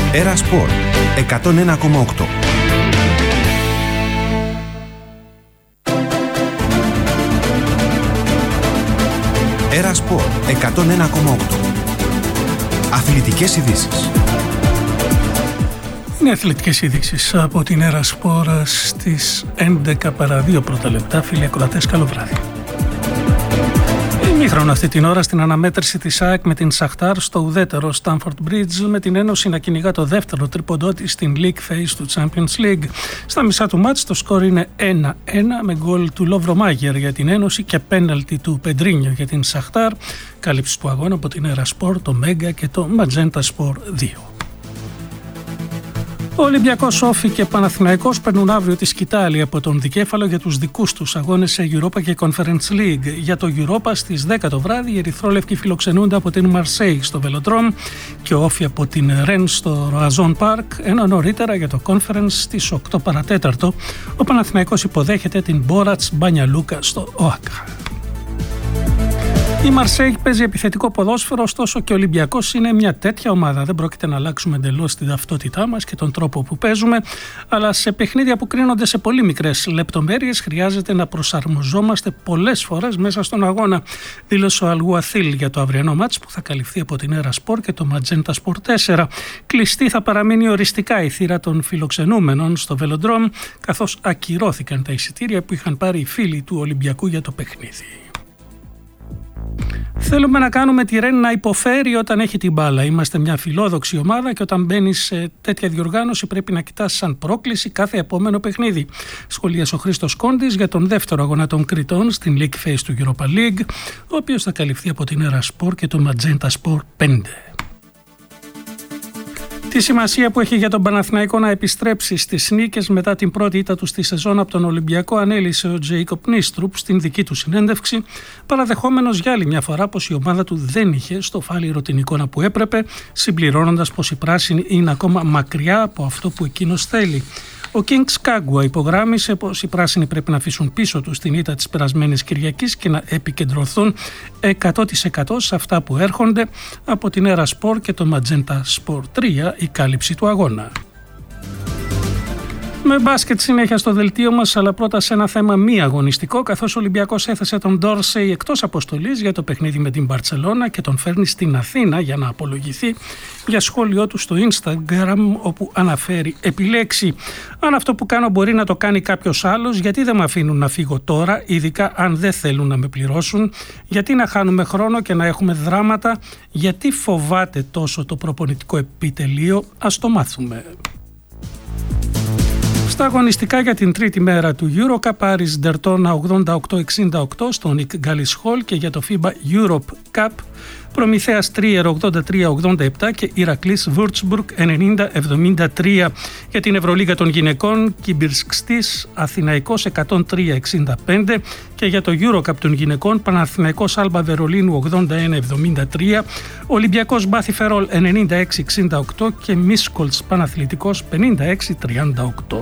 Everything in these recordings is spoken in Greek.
Έρα Σπορ 101,8. Έρα Σπορ 101,8. Αθλητικές ειδήσεις. Είναι αθλητικές ειδήσεις από την Έρα Σπορ στις 11 παρά 2 πρώτα λεπτά. Φίλοι ακροατές, καλό βράδυ. Ημίχρονο αυτή την ώρα στην αναμέτρηση της ΑΕΚ με την Σαχτάρ στο ουδέτερο Stamford Bridge, με την Ένωση να κυνηγά το δεύτερο τρίποντό της στην League Phase του Champions League. Στα μισά του μάτς το σκορ είναι 1-1 με γκολ του Λόβρο Μάγερ για την Ένωση και πέναλτι του Πεντρίνιο για την Σαχτάρ. Κάλυψη του αγώνα από την Έρα Σπορ, το Μέγκα και το Magenta Sport 2. Ο Ολυμπιακός, Όφη και Παναθηναϊκός παίρνουν αύριο τη σκητάλη από τον δικέφαλο για τους δικούς τους αγώνες σε Europa και Conference League. Για το Europa στις 10 το βράδυ οι ερυθρόλευκοι φιλοξενούνται από την Marseille στο Velodrome και ο Όφη από την Rennes στο Roazhon Park, ενώ νωρίτερα για το Conference στις 8 παρατέταρτο ο Παναθηναϊκός υποδέχεται την Borac Μπάνια Λούκα στο ΟΑΚΑ. Η Μαρσέιγ παίζει επιθετικό ποδόσφαιρο, ωστόσο και ο Ολυμπιακός είναι μια τέτοια ομάδα. Δεν πρόκειται να αλλάξουμε εντελώς την ταυτότητά μας και τον τρόπο που παίζουμε, αλλά σε παιχνίδια που κρίνονται σε πολύ μικρές λεπτομέρειες χρειάζεται να προσαρμοζόμαστε πολλές φορές μέσα στον αγώνα, δήλωσε ο Αλγουαθίλ για το αυριανό μάτς που θα καλυφθεί από την Έρα Σπορ και το Magenta Sport 4. Κλειστή θα παραμείνει οριστικά η θύρα των φιλοξενούμενων στο Velodrome, καθώς ακυρώθηκαν τα εισιτήρια που είχαν πάρει οι φίλοι του Ολυμπιακού για το παιχνίδι. Θέλουμε να κάνουμε τη Ρεν να υποφέρει όταν έχει την μπάλα. Είμαστε μια φιλόδοξη ομάδα και όταν μπαίνει σε τέτοια διοργάνωση πρέπει να κοιτάς σαν πρόκληση κάθε επόμενο παιχνίδι. Σχολίασε ο Χρήστος Κόντης για τον δεύτερο αγώνα των Κριτών στην League Phase του Europa League, ο οποίος θα καλυφθεί από την Έρα Sport και το Magenta Sport 5. Τη σημασία που έχει για τον Παναθηναϊκό να επιστρέψει στις νίκες μετά την πρώτη ήττα του στη σεζόν από τον Ολυμπιακό ανέλησε ο Τζέικοπ Νίστρουπ στην δική του συνέντευξη, παραδεχόμενος για άλλη μια φορά πως η ομάδα του δεν είχε στο φάληρο την εικόνα που έπρεπε, συμπληρώνοντας πως οι πράσινοι είναι ακόμα μακριά από αυτό που εκείνος θέλει. Ο Kings Κάγκουα υπογράμμισε πως οι πράσινοι πρέπει να αφήσουν πίσω τους την ήττα της περασμένης Κυριακής και να επικεντρωθούν 100% σε αυτά που έρχονται. Από την Έρα Σπορ και το Magenta Sport 3 η κάλυψη του αγώνα. Με μπάσκετ συνέχεια στο δελτίο μας, αλλά πρώτα σε ένα θέμα μη αγωνιστικό, καθώς ο Ολυμπιακός έθεσε τον Ντόρσεϊ εκτός αποστολής για το παιχνίδι με την Μπαρτσελώνα και τον φέρνει στην Αθήνα για να απολογηθεί για σχόλιο του στο Instagram, όπου αναφέρει επιλέξει: αν αυτό που κάνω μπορεί να το κάνει κάποιος άλλος, γιατί δεν με αφήνουν να φύγω τώρα, ειδικά αν δεν θέλουν να με πληρώσουν, γιατί να χάνουμε χρόνο και να έχουμε δράματα, γιατί φοβάται τόσο το προπονητικό επιτελείο, ας το μάθουμε. Στα αγωνιστικά για την τρίτη μέρα του Eurocup, Άρης Ντερτώνα 88-68 στο Νικ Γκάλις Χολ και για το FIBA Europe Cup Προμηθέας Τρίερ 83-87 και Ηρακλής Βουρτσμπουργκ 90-73. Για την Ευρωλίγα των γυναικών, Κιμπιρσκστής Αθηναϊκός 103-65 και για το Eurocup των γυναικών, Παναθηναϊκός Άλμπα Βερολίνου 81-73, Ολυμπιακός Μπάθη Φερόλ 96-68 και Μίσκολτς Παναθλητικός 56-38.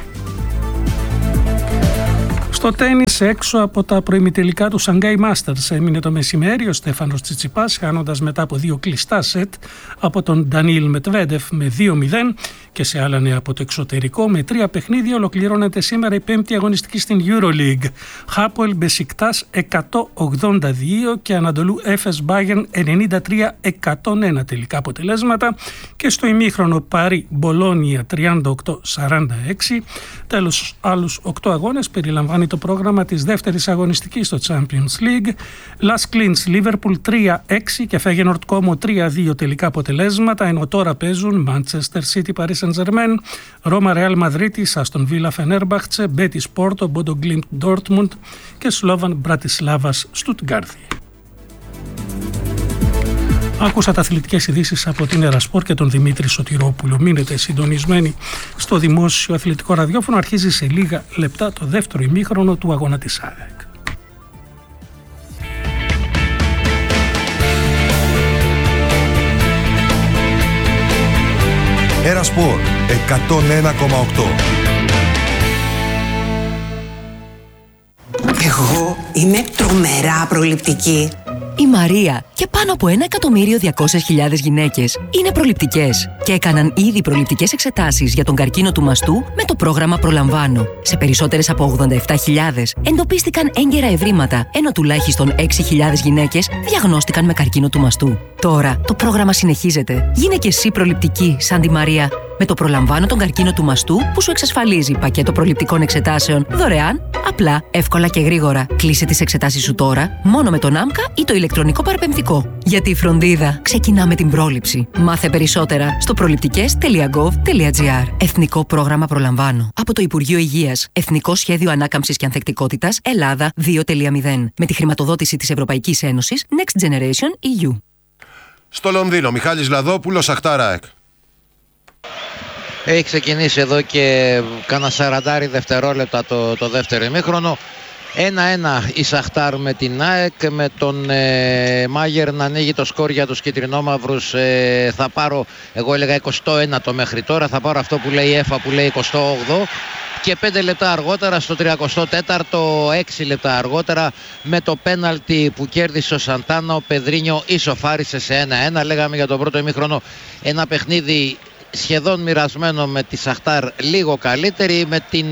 Στο τένις, έξω από τα προημιτελικά του Shanghai Masters, έμεινε το μεσημέρι ο Στέφανος Τσιτσιπάς, χάνοντας μετά από 2 κλειστά σετ από τον Ντανίλ Μετβέντεφ με 2-0, και σε άλλα νέα από το εξωτερικό, με 3 παιχνίδια ολοκληρώνεται σήμερα η 5η αγωνιστική στην EuroLeague. Χάπολ Μπεσικτάς 182 και Ανατολού Έφες Μπάγεν 93-101 τελικά αποτελέσματα, και στο ημίχρονο Παρί Μπολόνια 38-46. Τέλος, άλλους 8 αγώνες περιλαμβάνει το πρόγραμμα της δεύτερης αγωνιστικής στο Champions League. Las Clins Liverpool 3-6 και Feyenoord Como 3-2 τελικά αποτελέσματα, ενώ τώρα παίζουν Manchester City Paris Saint-Germain, Ρώμα Real Madrid, Aston Villa Fenerbahce, Betis Porto, Bodo Glimt Dortmund και Slovan Bratislavas Stuttgart. Άκουσατε αθλητικές ειδήσεις από την Έρα Σπορ και τον Δημήτρη Σωτηρόπουλο. Μείνετε συντονισμένοι στο δημόσιο αθλητικό ραδιόφωνο. Αρχίζει σε λίγα λεπτά το δεύτερο ημίχρονο του αγώνα της ΑΕΚ. Έρα Σπορ 101,8. Εγώ είμαι τρομερά προληπτική. η Μαρία και πάνω από 1.200.000 γυναίκες είναι προληπτικές και έκαναν ήδη προληπτικές εξετάσεις για τον καρκίνο του μαστού με το πρόγραμμα Προλαμβάνω. Σε περισσότερες από 87.000 εντοπίστηκαν έγκαιρα ευρήματα, ενώ τουλάχιστον 6.000 γυναίκες διαγνώστηκαν με καρκίνο του μαστού. Τώρα το πρόγραμμα συνεχίζεται. Γίνε και εσύ προληπτική σαν τη Μαρία. Με το Προλαμβάνω τον καρκίνο του μαστού που σου εξασφαλίζει πακέτο προληπτικών εξετάσεων δωρεάν, απλά, εύκολα και γρήγορα. Κλείσε τις εξετάσεις σου τώρα, μόνο με τον ΆΜΚΑ ή το ηλεκτρονικό παραπεμφτικό. Γιατί η φροντίδα ξεκινά με την πρόληψη. Μάθε περισσότερα στο προληπτικές.gov.gr. Εθνικό πρόγραμμα Προλαμβάνω. Από το Υπουργείο Υγείας. Εθνικό Σχέδιο Ανάκαμψης και Ανθεκτικότητας Ελλάδα 2.0. Με τη χρηματοδότηση της Ευρωπαϊκής Ένωσης Next Generation EU. Στο Λονδίνο, Μιχάλης Λαδόπουλος, Σαχτάρ ΑΕΚ. Έχει ξεκινήσει εδώ και κάνα 40 δευτερόλεπτα το δεύτερο ημίχρονο. 1-1 η Σαχτάρ με την ΑΕΚ, με τον Μάγερ να ανοίγει το σκορ για τους κυτρινόμαυρους. Θα πάρω, εγώ έλεγα 21 το μέχρι τώρα, θα πάρω αυτό που λέει η ΕΦΑ που λέει 28. Και 5 λεπτά αργότερα, στο 34ο, 6 λεπτά αργότερα, με το πέναλτι που κέρδισε ο Σαντάνα, ο Πεδρίνιο ισοφάρισε σε 1-1. Λέγαμε για τον πρώτο ημίχρονο ένα παιχνίδι σχεδόν μοιρασμένο, με τη Σαχτάρ λίγο καλύτερη,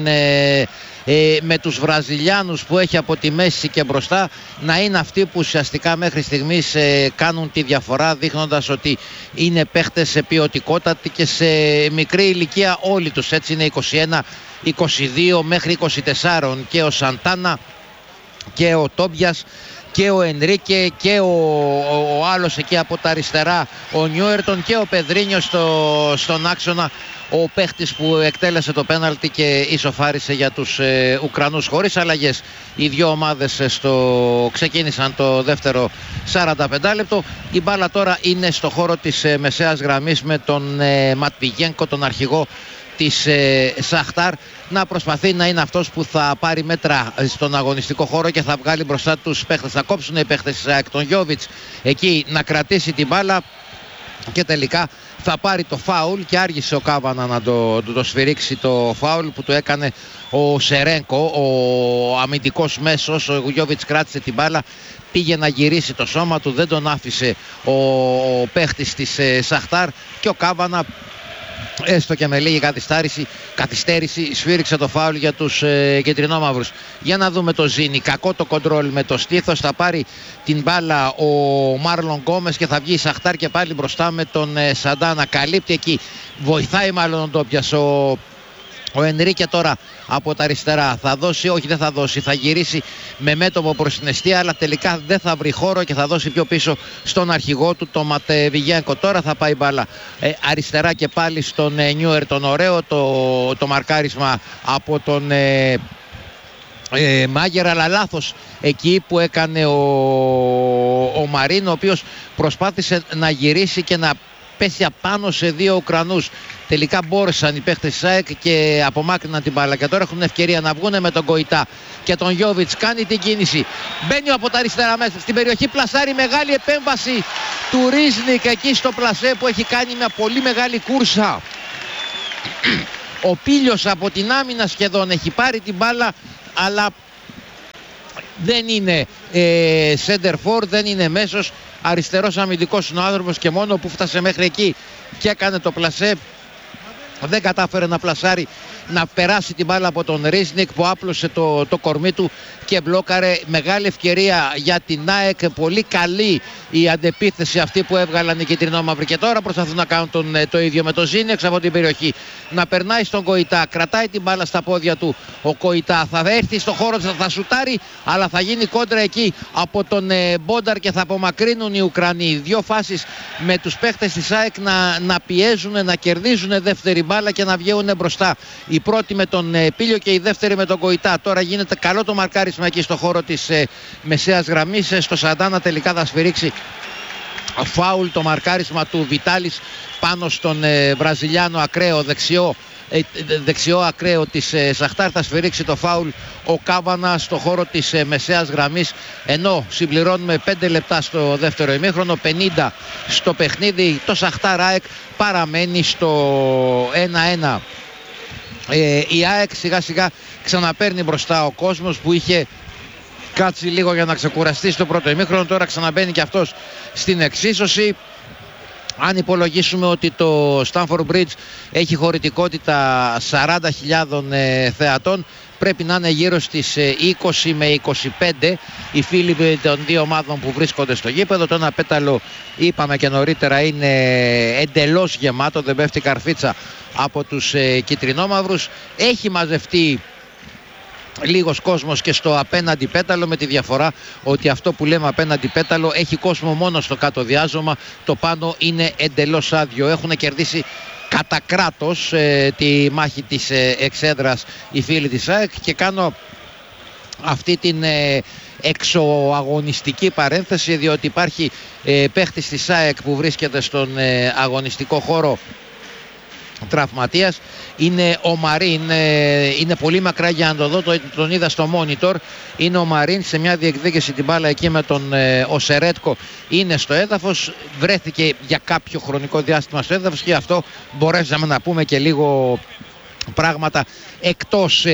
με τους Βραζιλιάνους που έχει από τη μέση και μπροστά να είναι αυτοί που ουσιαστικά μέχρι στιγμής κάνουν τη διαφορά, δείχνοντας ότι είναι παίχτες σε ποιοτικότατη και σε μικρή ηλικία όλοι τους. Έτσι είναι 21, 22 μέχρι 24 και ο Σαντάνα και ο Τόμπιας και ο Ενρίκε και ο άλλος εκεί από τα αριστερά, ο Νιούερτον, και ο Πεδρίνιο στον άξονα, ο παίχτης που εκτέλεσε το πέναλτι και ισοφάρισε για τους Ουκρανούς. Χωρίς αλλαγές οι δύο ομάδες ξεκίνησαν το δεύτερο 45 λεπτό. Η μπάλα τώρα είναι στο χώρο της μεσαίας γραμμής με τον Ματβιγένκο, τον αρχηγό της Σαχτάρ, να προσπαθεί να είναι αυτός που θα πάρει μέτρα στον αγωνιστικό χώρο και θα βγάλει μπροστά τους παίχτες. Θα κόψουν οι παίχτες της ΑΕΚ, τον Γιόβιτς εκεί να κρατήσει την μπάλα και τελικά θα πάρει το φάουλ, και άργησε ο Κάβανα να το σφυρίξει το φάουλ που του έκανε ο Σερένκο, ο αμυντικός μέσος. Ο Γιόβιτς κράτησε την μπάλα, πήγε να γυρίσει το σώμα του, δεν τον άφησε ο παίχτης της Σαχτάρ και ο Κάβανα, έστω και με λίγη καθυστέρηση, σφύριξε το φάουλ για τους κεντρινόμαυρους. Για να δούμε το Ζήνη, κακό το κοντρόλ με το στήθος, θα πάρει την μπάλα ο Μάρλον Γκόμες και θα βγει η Σαχτάρ και πάλι μπροστά με τον Σαντάνα. Καλύπτει εκεί, βοηθάει μάλλον ο Ντόπιας, ο Ενρίκε τώρα από τα αριστερά θα δώσει, όχι δεν θα δώσει, θα γυρίσει με μέτωπο προς την εστία, αλλά τελικά δεν θα βρει χώρο και θα δώσει πιο πίσω στον αρχηγό του, τον Ματβιγένκο. Τώρα θα πάει μπάλα αριστερά και πάλι στον Νιούερτον. Ωραίο το μαρκάρισμα από τον Μάγερ, αλλά λάθος εκεί που έκανε ο Μαρίνο, ο οποίος προσπάθησε να γυρίσει και να πέσει απάνω σε δύο Ουκρανούς. Τελικά μπόρεσαν οι παίχτες της ΑΕΚ και απομάκρυναν την μπάλα και τώρα έχουν ευκαιρία να βγουν με τον Κοϊτά και τον Γιόβιτς. Κάνει την κίνηση, μπαίνει από τα αριστερά μέσα στην περιοχή, πλασάρει, μεγάλη επέμβαση του Ρίζνικ εκεί στο πλασέ που έχει κάνει μια πολύ μεγάλη κούρσα. Ο Πίλιος από την άμυνα σχεδόν έχει πάρει την μπάλα, αλλά δεν είναι center for, δεν είναι μέσος. Αριστερός αμυντικός είναι ο άνθρωπος και μόνο που φτάσε μέχρι εκεί και έκανε το πλασέ, δεν κατάφερε να πλασάρει, να περάσει την μπάλα από τον Ρίσνικ που άπλωσε το κορμί του και μπλόκαρε. Μεγάλη ευκαιρία για την ΑΕΚ, πολύ καλή η αντεπίθεση αυτή που έβγαλαν οι κυτρινόμαυροι και τώρα προσπαθούν να κάνουν το ίδιο με το Ζήνεξ από την περιοχή. Να περνάει στον Κοϊτά, κρατάει την μπάλα στα πόδια του ο Κοϊτά, θα έρθει στο χώρο, θα σουτάρει, αλλά θα γίνει κόντρα εκεί από τον Μπόνταρ και θα απομακρύνουν οι Ουκρανοί. Δύο φάσεις με τους παίχτες της ΑΕΚ να πιέζουν, να κερδίζουν δεύτερη μπάλα και να βγαίνουν μπροστά. Η πρώτη με τον Πίλιο και η δεύτερη με τον Κοϊτά. Τώρα γίνεται καλό το μαρκάρισμα εκεί στο χώρο της μεσαίας γραμμής. Στο Σαντάνα τελικά θα σφυρίξει φάουλ το μαρκάρισμα του Βιτάλης πάνω στον Βραζιλιάνο ακραίο, δεξιό ακραίο της Σαχτάρ. Θα σφυρίξει το φάουλ ο Κάβανα στο χώρο της μεσαίας γραμμής, ενώ συμπληρώνουμε 5 λεπτά στο δεύτερο ημίχρονο, 50 στο παιχνίδι. Το Σαχτάρ ΑΕΚ παραμένει στο 1-1. Η ΑΕΚ σιγά σιγά ξαναπαίρνει μπροστά ο κόσμος που είχε κάτσει λίγο για να ξεκουραστεί στο πρώτο ημίχρονο. Τώρα ξαναμπαίνει και αυτός στην εξίσωση. Αν υπολογίσουμε ότι το Stamford Bridge έχει χωρητικότητα 40.000 θεατών, πρέπει να είναι γύρω στις 20 με 25 οι φίλοι των δύο ομάδων που βρίσκονται στο γήπεδο. Το ένα πέταλο, είπαμε και νωρίτερα, είναι εντελώς γεμάτο, δεν πέφτει καρφίτσα από τους κιτρινόμαυρους. Έχει μαζευτεί λίγος κόσμος και στο απέναντι πέταλο, με τη διαφορά ότι αυτό που λέμε απέναντι πέταλο έχει κόσμο μόνο στο κάτω διάζωμα, το πάνω είναι εντελώς άδειο. Έχουν κερδίσει κατά κράτος τη μάχη της εξέδρας οι φίλοι της ΑΕΚ, και κάνω αυτή την εξωαγωνιστική παρένθεση διότι υπάρχει παίχτης της ΑΕΚ που βρίσκεται στον αγωνιστικό χώρο τραυματίας. Είναι ο Μαρίν, είναι πολύ μακριά για να το δω, τον είδα στο monitor. Είναι ο Μαρίν σε μια διεκδίκηση την μπάλα εκεί με τον Οσερέτκο, είναι στο έδαφος, βρέθηκε για κάποιο χρονικό διάστημα στο έδαφος και αυτό μπορέσαμε να πούμε και λίγο πράγματα εκτός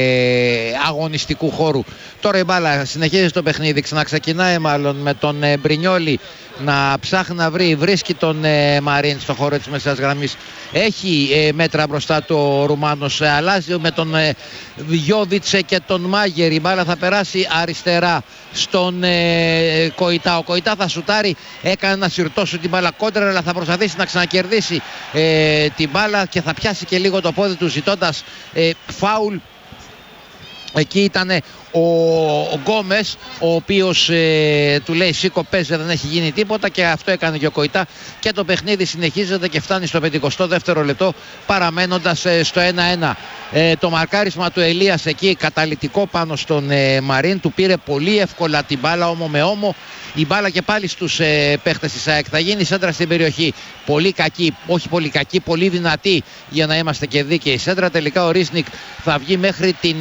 αγωνιστικού χώρου. Τώρα η μπάλα συνεχίζει το παιχνίδι, ξαναξεκινάει μάλλον με τον Μπρινιόλι να ψάχνει να βρίσκει τον Μαρίν στο χώρο της μεσαίας γραμμής. Έχει μέτρα μπροστά το Ρουμάνος, αλλάζει με τον Γιώβιτσε και τον Μάγερ. Η μπάλα θα περάσει αριστερά στον Κοϊτά. Ο Κοϊτά θα σουτάρει, έκανε να συρτώσουν την μπάλα κόντρα, αλλά θα προσπαθήσει να ξανακερδίσει την μπάλα και θα πιάσει και λίγο το πόδι του ζητώντας φάουλ. Εκεί ήταν ο Γκόμες, ο οποίος του λέει σήκω παίζε, δεν έχει γίνει τίποτα, και αυτό έκανε και ο Κοϊτά, και το παιχνίδι συνεχίζεται και φτάνει στο 52ο λεπτό παραμένοντας στο 1-1. Το μαρκάρισμα του Ελίας εκεί καταλυτικό πάνω στον Μαρίν, του πήρε πολύ εύκολα την μπάλα όμο με όμο. Η μπάλα και πάλι στους παίχτες της ΑΕΚ, θα γίνει σέντρα στην περιοχή, πολύ κακή, όχι πολύ κακή, πολύ δυνατή για να είμαστε και δίκαιοι σέντρα. Τελικά ο Ρίσνικ θα βγει μέχρι την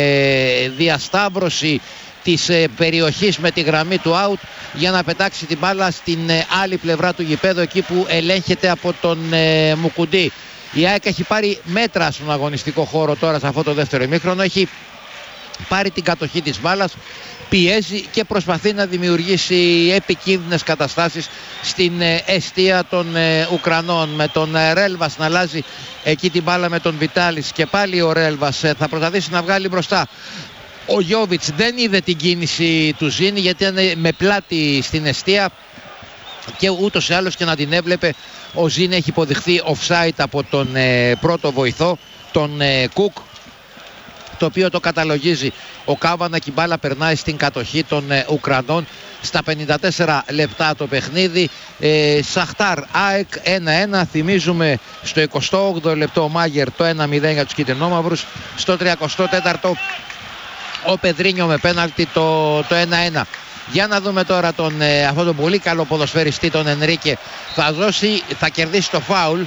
διασταύρωση της περιοχής με τη γραμμή του out για να πετάξει την μπάλα στην άλλη πλευρά του γηπέδου, εκεί που ελέγχεται από τον Μουκουντή. Η ΑΕΚ έχει πάρει μέτρα στον αγωνιστικό χώρο τώρα σε αυτό το δεύτερο ημίχρονο, έχει πάρει την κατοχή της μπάλας, πιέζει και προσπαθεί να δημιουργήσει επικίνδυνες καταστάσεις στην εστία των Ουκρανών, με τον Ρέλβας να αλλάζει εκεί την μπάλα με τον Βιτάλης, και πάλι ο Ρέλβας θα προσπαθήσει να βγάλει μπροστά. Ο Γιώβιτς δεν είδε την κίνηση του Ζήνη γιατί ήταν με πλάτη στην εστία, και ούτως ή άλλως και να την έβλεπε ο Ζήνη έχει υποδειχθεί offside από τον πρώτο βοηθό, τον Κουκ, το οποίο το καταλογίζει ο Κάβανα, και η μπάλα περνάει στην κατοχή των Ουκρανών στα 54 λεπτά το παιχνίδι. Σαχτάρ ΑΕΚ 1-1, θυμίζουμε στο 28ο λεπτό ο Μάγερ το 1-0 για τους κιτρινόμαυρους, στο 34ο ο Πεδρίνιο με πέναλτι το 1-1. Για να δούμε τώρα αυτόν τον πολύ καλό ποδοσφαιριστή, τον Ενρίκε, θα κερδίσει το φάουλ,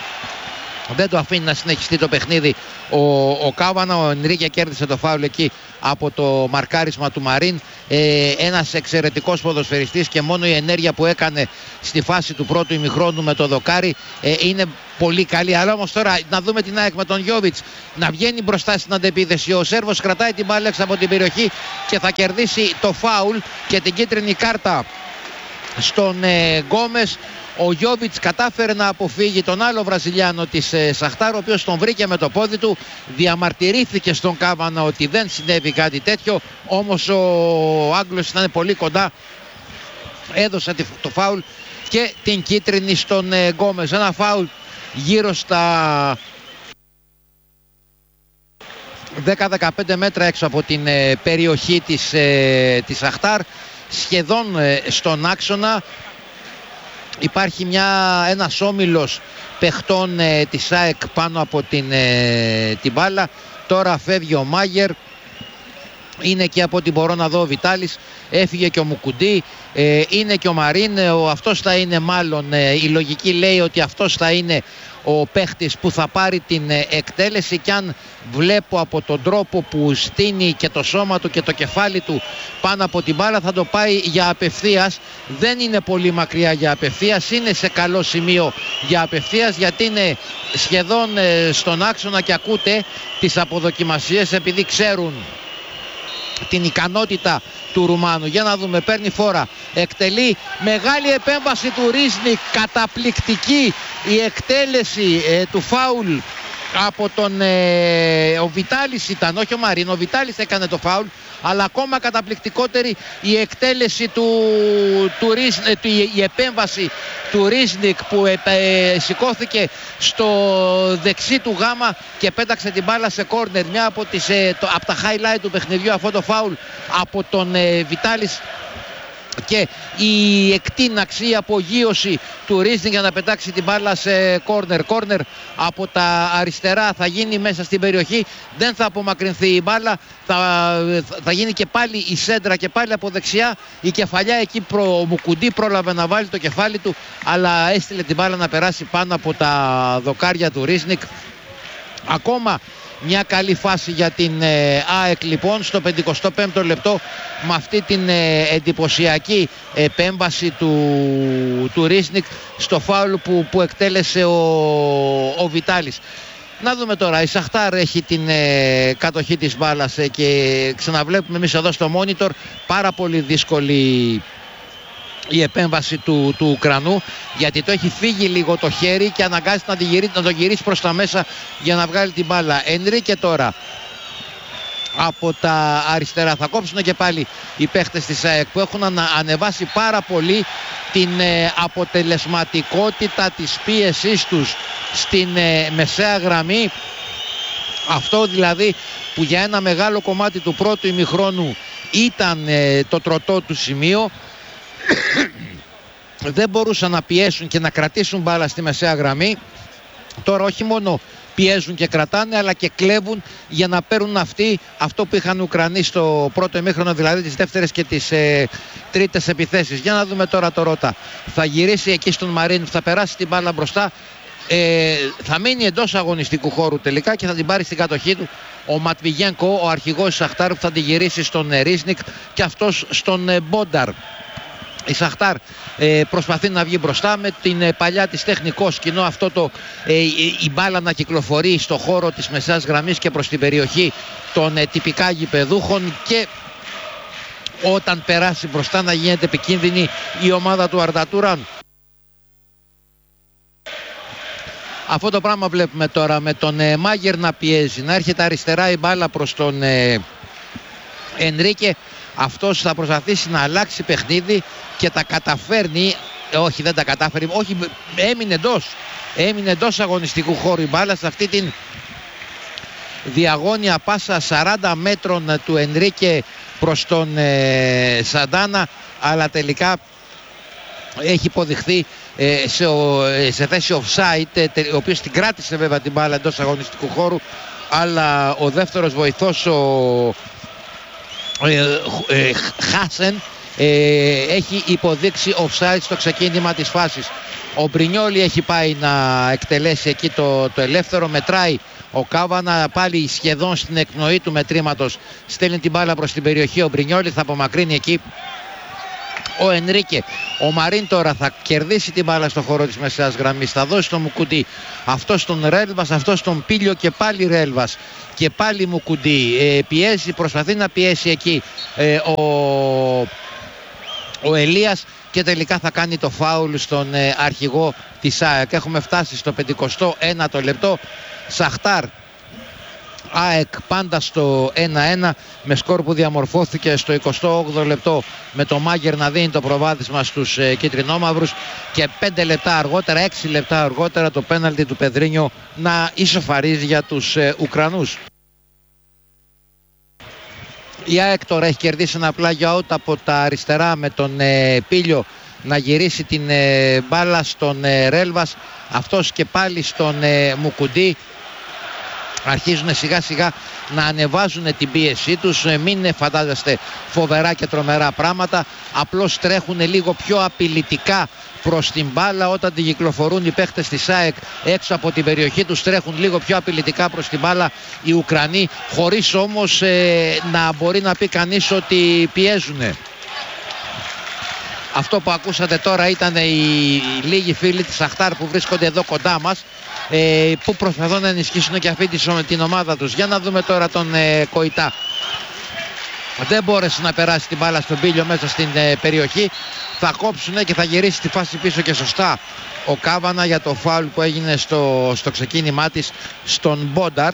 δεν το αφήνει να συνεχιστεί το παιχνίδι ο Κάβανα. Ο Ενρίκε κέρδισε το φάουλ εκεί από το μαρκάρισμα του Μαρίν. Ένας εξαιρετικός ποδοσφαιριστής, και μόνο η ενέργεια που έκανε στη φάση του πρώτου ημιχρόνου με το δοκάρι είναι πολύ καλή. Αλλά όμως τώρα να δούμε την ΑΕΚ με τον Γιώβιτς να βγαίνει μπροστά στην αντεπίθεση. Ο Σέρβος κρατάει την μπάλα έξω από την περιοχή και θα κερδίσει το φάουλ και την κίτρινη κάρτα στον Γκόμες. Ο Γιώβιτς κατάφερε να αποφύγει τον άλλο Βραζιλιάνο της Σαχτάρ, ο οποίος τον βρήκε με το πόδι του, διαμαρτυρήθηκε στον Κάβανα ότι δεν συνέβη κάτι τέτοιο, όμως ο Άγγλος ήταν πολύ κοντά, έδωσε το φάουλ και την κίτρινη στον Γκόμες. Ένα φάουλ γύρω στα 10-15 μέτρα έξω από την περιοχή της Σαχτάρ, σχεδόν στον άξονα. Υπάρχει ένας όμιλος παιχτών της ΑΕΚ πάνω από την μπάλα. Τώρα φεύγει ο Μάγερ, είναι και από ό,τι μπορώ να δω ο Βιτάλης, έφυγε και ο Μουκουντή, είναι και ο Μαρίν. Αυτός θα είναι μάλλον, η λογική λέει ότι αυτός θα είναι ο παίχτης που θα πάρει την εκτέλεση, και αν βλέπω από τον τρόπο που στείνει και το σώμα του και το κεφάλι του πάνω από την μπάλα, θα το πάει για απευθείας. Δεν είναι πολύ μακριά για απευθείας, είναι σε καλό σημείο για απευθείας, γιατί είναι σχεδόν στον άξονα και ακούτε τις αποδοκιμασίες, επειδή ξέρουν την ικανότητα του Ρουμάνου. Για να δούμε, παίρνει φόρα, εκτελεί, μεγάλη επέμβαση του Ρίσνικ, καταπληκτική η εκτέλεση του φάουλ από τον ο Βιτάλης ήταν, όχι ο Μαρίν, ο Βιτάλης έκανε το φάουλ, αλλά ακόμα καταπληκτικότερη η εκτέλεση η επέμβαση του Ρίσνικ που σηκώθηκε στο δεξί του γάμα και πέταξε την μπάλα σε κόρνερ. Μια από τα highlight του παιχνιδιού αυτό το φάουλ από τον Βιτάλης και η εκτείναξη, η απογείωση του Ρίσνικ για να πετάξει την μπάλα σε κόρνερ. Κόρνερ από τα αριστερά θα γίνει μέσα στην περιοχή, δεν θα απομακρυνθεί η μπάλα, θα γίνει και πάλι η σέντρα και πάλι από δεξιά. Η κεφαλιά εκεί ο Μουκουντή πρόλαβε να βάλει το κεφάλι του, αλλά έστειλε την μπάλα να περάσει πάνω από τα δοκάρια του Ρίσνικ. Ακόμα μια καλή φάση για την ΑΕΚ λοιπόν στο 55ο λεπτό με αυτή την εντυπωσιακή επέμβαση του Ρίσνικ στο φάουλ που εκτέλεσε ο Βιτάλης. Να δούμε τώρα, η Σαχτάρ έχει την κατοχή της μπάλας και ξαναβλέπουμε εμείς εδώ στο monitor πάρα πολύ δύσκολη η επέμβαση του Ουκρανού, γιατί το έχει φύγει λίγο το χέρι και αναγκάζεται να το γυρίσει προς τα μέσα για να βγάλει την μπάλα. Ενρίκε τώρα από τα αριστερά, θα κόψουν και πάλι οι παίχτες της ΑΕΚ που έχουν ανεβάσει πάρα πολύ την αποτελεσματικότητα της πίεσής τους στην μεσαία γραμμή. Αυτό δηλαδή που για ένα μεγάλο κομμάτι του πρώτου ημιχρόνου ήταν το τροτό του σημείο. Δεν μπορούσαν να πιέσουν και να κρατήσουν μπάλα στη μεσαία γραμμή. Τώρα όχι μόνο πιέζουν και κρατάνε, αλλά και κλέβουν για να παίρνουν αυτό που είχαν οι Ουκρανοί στο πρώτο ημίχρονο, δηλαδή τις δεύτερες και τις τρίτες επιθέσεις. Για να δούμε τώρα το Ρώτα. Θα γυρίσει εκεί στον Μαρίν, θα περάσει την μπάλα μπροστά, θα μείνει εντός αγωνιστικού χώρου τελικά και θα την πάρει στην κατοχή του ο Ματβιγένκο, ο αρχηγός Σαχτάρ, που θα την γυρίσει στον Ρίσνικ και αυτός στον Μπόνταρ. Η Σαχτάρ προσπαθεί να βγει μπροστά με την παλιά της τεχνικό σκηνό, αυτό η μπάλα να κυκλοφορεί στο χώρο της μεσαίας γραμμής και προς την περιοχή των τυπικά γηπεδούχων και όταν περάσει μπροστά να γίνεται επικίνδυνη η ομάδα του Αρντα Τουράν. Αυτό το πράγμα βλέπουμε τώρα με τον Μάγερ να πιέζει, να έρχεται αριστερά η μπάλα προς τον Ενρίκε. Αυτός θα προσπαθήσει να αλλάξει παιχνίδι και τα καταφέρνει. Όχι, δεν τα κατάφερε. Όχι, έμεινε εντός αγωνιστικού χώρου η μπάλα σε αυτή την διαγώνια πάσα 40 μέτρων του Ενρίκε προς τον Σαντάνα, αλλά τελικά έχει υποδειχθεί σε θέση offside, ο οποίος την κράτησε βέβαια την μπάλα εντός αγωνιστικού χώρου, αλλά ο δεύτερος βοηθός, ο Χάσεν, έχει υποδείξει offside στο ξεκίνημα της φάσης. Ο Μπρινιόλι έχει πάει να εκτελέσει εκεί το ελεύθερο, μετράει ο Κάβανα πάλι σχεδόν στην εκπνοή του μετρήματος, στέλνει την μπάλα προς την περιοχή. Ο Μπρινιόλι θα απομακρύνει εκεί ο Ενρίκε. Ο Μαρίν τώρα θα κερδίσει την μπάλα στο χώρο της μεσαίας γραμμής, θα δώσει τον Μουκουντή, αυτό στον Ρέλβας, αυτό στον Πίλιο και πάλι Ρέλβας και πάλι Μουκουντή. Πιέζει, προσπαθεί να πιέσει εκεί ο Ελίας και τελικά θα κάνει το φάουλ στον αρχηγό της ΑΕΚ. Έχουμε φτάσει στο 51ο λεπτό. Σαχτάρ ΑΕΚ πάντα στο 1-1 με σκορ που διαμορφώθηκε στο 28ο λεπτό με το Μάγερ να δίνει το προβάδισμα στους κίτρινόμαυρους και 5 λεπτά αργότερα, 6 λεπτά αργότερα το πέναλτι του Πεδρίνιο να ισοφαρίζει για τους Ουκρανούς. Η ΑΕΚ τώρα έχει κερδίσει ένα πλάγιο out από τα αριστερά με τον Πίλιο να γυρίσει την μπάλα στον Ρέλβας, αυτός και πάλι στον Μουκουντή. Αρχίζουν σιγά σιγά να ανεβάζουν την πίεσή τους, μην φαντάζεστε φοβερά και τρομερά πράγματα, απλώς τρέχουν λίγο πιο απειλητικά προς την μπάλα όταν την κυκλοφορούν οι παίχτες της ΑΕΚ έξω από την περιοχή τους, τρέχουν λίγο πιο απειλητικά προς την μπάλα οι Ουκρανοί, χωρίς όμως να μπορεί να πει κανείς ότι πιέζουν. Αυτό που ακούσατε τώρα ήταν οι λίγοι φίλοι της Σαχτάρ που βρίσκονται εδώ κοντά μας, που προσπαθούν να ενισχύσουν και αυτή την ομάδα τους. Για να δούμε τώρα τον Κοϊτά. δεν μπόρεσε να περάσει την μπάλα στον Πίλιο μέσα στην περιοχή. Θα κόψουν και θα γυρίσει τη φάση πίσω και σωστά ο Κάβανα για το φάουλ που έγινε στο ξεκίνημά της στον Μπόνταρ.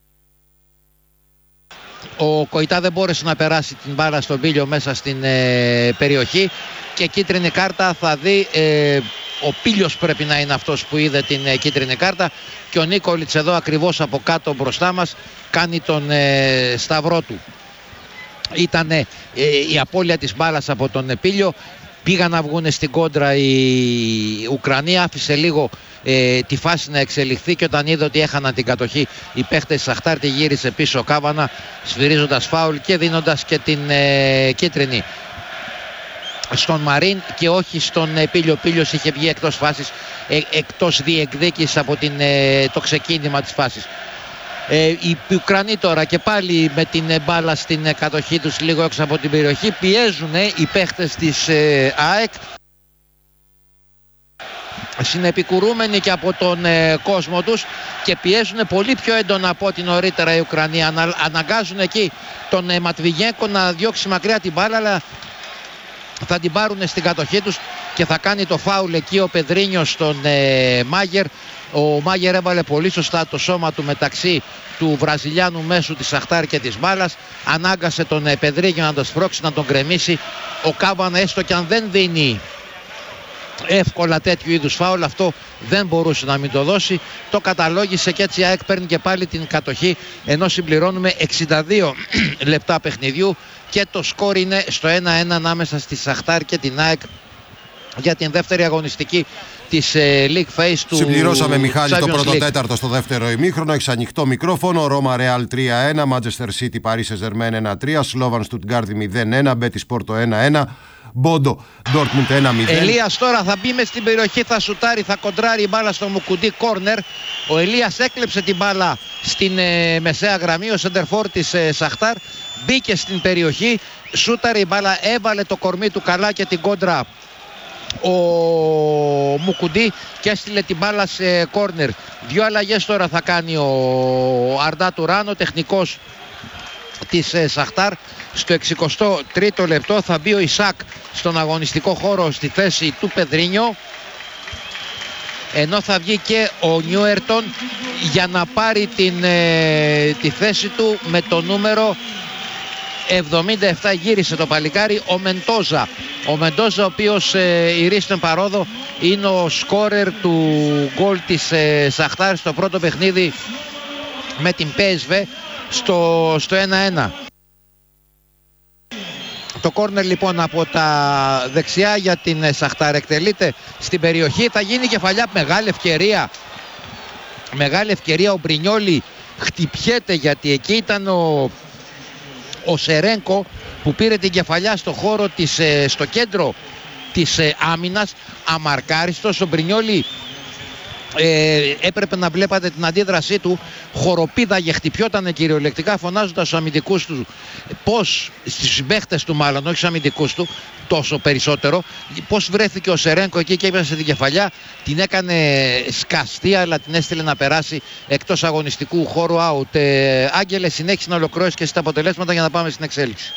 Ο Κοϊτά δεν μπόρεσε να περάσει την μπάλα στον Πίλιο μέσα στην περιοχή και κίτρινη κάρτα θα δει. Ο Πίλιος πρέπει να είναι αυτός που είδε την κίτρινη κάρτα και ο Νίκολιτς εδώ ακριβώς από κάτω μπροστά μας κάνει τον σταυρό του. Ήταν η απώλεια της μπάλας από τον Πίλιο. Πήγαν να βγουν στην κόντρα η Ουκρανία, άφησε λίγο τη φάση να εξελιχθεί και όταν είδε ότι έχαναν την κατοχή οι παίχτες της Σαχτάρ, τη γύρισε πίσω ο Κάβανα σφυρίζοντας φάουλ και δίνοντας και την κίτρινη στον Μαρίν και όχι στον Πίλιο. Ο Πίλιος είχε βγει εκτός φάσης, εκτός διεκδίκησης από το ξεκίνημα της φάσης. Οι Ουκρανοί τώρα και πάλι με την μπάλα στην κατοχή τους λίγο έξω από την περιοχή πιέζουν οι παίχτες της ΑΕΚ, συνεπικουρούμενοι και από τον κόσμο τους, και πιέζουν πολύ πιο έντονα από ό,τι νωρίτερα οι Ουκρανοί. Αναγκάζουν εκεί τον Ματβιγένκο να διώξει μακριά την μπάλα, αλλά θα την πάρουν στην κατοχή τους και θα κάνει το φάουλ εκεί ο Πεδρίνιος στον Μάγερ. Ο Μάγερ έβαλε πολύ σωστά το σώμα του μεταξύ του Βραζιλιάνου μέσου της Σαχτάρ και της μπάλας. Ανάγκασε τον Πεδρίνιο να τον σπρώξει, να τον γκρεμίσει. Ο Κάβανα, έστω και αν δεν δίνει εύκολα τέτοιου είδους φάουλ, αυτό δεν μπορούσε να μην το δώσει. Το καταλόγησε και έτσι η ΑΕΚ παίρνει και πάλι την κατοχή, ενώ συμπληρώνουμε 62 λεπτά παιχνιδιού και το σκορ είναι στο 1-1 ανάμεσα στη Σαχτάρ και την ΑΕΚ για την δεύτερη αγωνιστική της League Phase του. Συμπληρώσαμε, Μιχάλη, Champions το πρώτο League. τέταρτο στο δεύτερο ημίχρονο. Έχεις ανοιχτό μικρόφωνο. Ρώμα Ρεάλ 3-1, Manchester City Paris Saint-Germain 1-3, Slovan Stuttgart 0-1, Betis Porto 1-1, Bodo Dortmund 1-0. Ελίας τώρα θα μπει μες στην περιοχή, θα σουτάρει, θα κοντράρει η μπάλα στο Μουκουντή, κόρνερ. Ο Ελίας έκλεψε την μπάλα στην μεσαία γραμμή, ο σεντερφόρ της Σαχτάρ μπήκε στην περιοχή, σούταρε η μπάλα, έβαλε το κορμί του καλά και την κόντρα ο Μουκουντή και έστειλε την μπάλα σε κόρνερ. Δύο αλλαγές τώρα θα κάνει ο Αρντά Τουράνο, τεχνικός της Σαχτάρ. Στο 63ο λεπτό θα μπει ο Ισάκ στον αγωνιστικό χώρο στη θέση του Πεδρίνιο, ενώ θα βγει και ο Νιούερτον για να πάρει τη θέση του με το νούμερο 77. Γύρισε το παλικάρι ο Μεντόζα. Ο Μεντόζα, ο οποίος ηρίστην παρόδο, είναι ο σκόρερ του γκολ της Σαχτάρ στο πρώτο παιχνίδι με την PSV στο 1-1. Το κόρνερ λοιπόν από τα δεξιά για την Σαχτάρ εκτελείται στην περιοχή, θα γίνει κεφαλιά, μεγάλη ευκαιρία. Ο Μπρινιόλι χτυπιέται γιατί εκεί ήταν ο Σερένκο που πήρε την κεφαλιά στο χώρο στο κέντρο της άμυνας, αμαρκάριστος. Ο Μπρινιόλι έπρεπε να βλέπατε την αντίδρασή του, χοροπήδαγε, χτυπιότανε κυριολεκτικά, φωνάζοντας στους αμυντικούς του, πως, στις συμπαίχτες του μάλλον, όχι στους αμυντικούς του τόσο περισσότερο, πως βρέθηκε ο Σερένκο εκεί και έπιασε την κεφαλιά, την έκανε σκαστή, αλλά την έστειλε να περάσει εκτός αγωνιστικού χώρου, out. Άγγελε, συνέχισε να ολοκληρώσεις και εσύ τα αποτελέσματα για να πάμε στην εξέλιξη.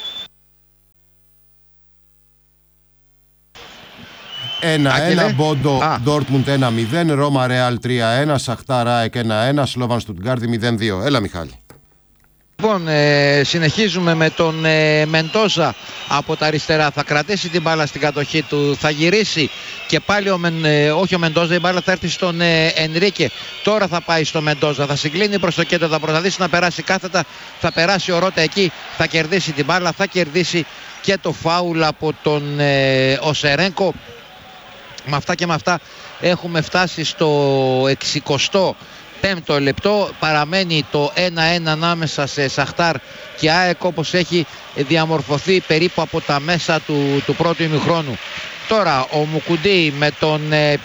1-1, Bodo Dortmund 1-0, Ρώμα Ρεάλ 3-1, Σαχτάρ ΑΕΚ 1-1, Slovan Stuttgart 0-2. Έλα, Μιχάλη. Λοιπόν, συνεχίζουμε με τον Μεντόζα από τα αριστερά. Θα κρατήσει την μπάλα στην κατοχή του, θα γυρίσει και πάλι όχι ο Μεντόζα, η μπάλα θα έρθει στον Ενρίκε. Τώρα θα πάει στο Μεντόζα, θα συγκλίνει προς το κέντρο, θα προσπαθήσει να περάσει κάθετα, θα περάσει ο Ρώτα εκεί, θα κερδίσει την μπάλα, θα κερδίσει και το φάουλ από τον Οσερένκο. Με αυτά και με αυτά έχουμε φτάσει στο 65ο λεπτό. Παραμένει το 1-1 ανάμεσα σε Σαχτάρ και ΑΕΚ, όπως έχει διαμορφωθεί περίπου από τα μέσα του πρώτου ημιχρόνου. Τώρα ο Μουκουντή με τον